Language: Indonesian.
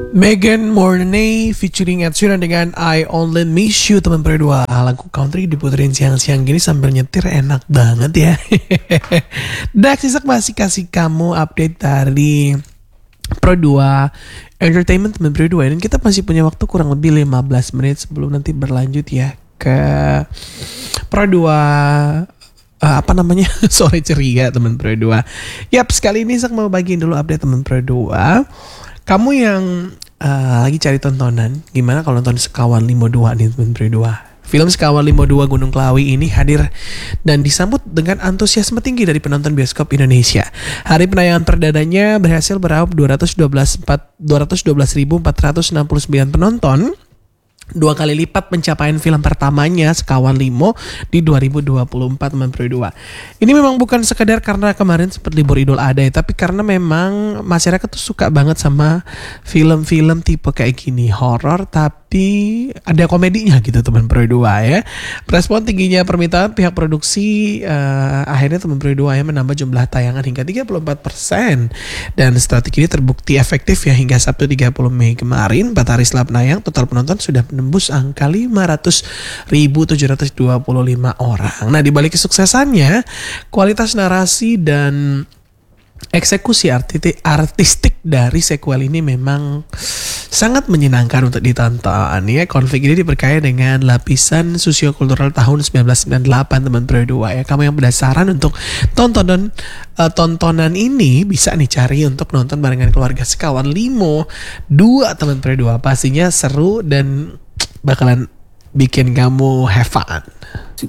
Megan Mornay featuring Ed Sheeran dengan I Only Miss You, teman berdua. Lagu country diputerin siang-siang gini sambil nyetir enak banget ya. Dax Isak masih kasih kamu update dari Pro 2 Entertainment teman berdua. Dan kita masih punya waktu kurang lebih 15 menit sebelum nanti berlanjut ya ke Pro 2 sore ceria teman Pro 2. Yap, sekali ini Isak mau bagiin dulu update teman Pro 2. Kamu yang lagi cari tontonan, gimana kalau nonton Sekawan Limo 2 nih teman Pro 2? Film Sekawan Limo 2 Gunung Klawi ini hadir dan disambut dengan antusiasme tinggi dari penonton bioskop Indonesia. Hari penayangan perdananya berhasil meraup 212.469 penonton, 2 kali lipat pencapaian film pertamanya Sekawan Limo di 2024 teman Pro 2. Ini memang bukan sekadar karena kemarin sempat libur Idul Adha ya, tapi karena memang masyarakat tuh suka banget sama film-film tipe kayak gini, horor tapi ada komedinya gitu teman Pro 2 ya. Respon tingginya permintaan pihak produksi akhirnya teman Pro 2 ya menambah jumlah tayangan hingga 34%, dan strategi ini terbukti efektif ya. Hingga Sabtu 30 Mei kemarin 4 hari setelah penayang, total penonton sudah menembus angka 500.725 orang. Nah, di balik kesuksesannya, kualitas narasi dan eksekusi artistik dari sequel ini memang sangat menyenangkan untuk ditonton ya. Konflik ini diperkaya dengan lapisan sosiokultural tahun 1998 teman Pro 2 ya. Kamu yang penasaran untuk tontonan ini bisa nih cari untuk nonton barengan keluarga Sekawan Limo 2 teman Pro 2. Pastinya seru dan bakalan bikin kamu have fun.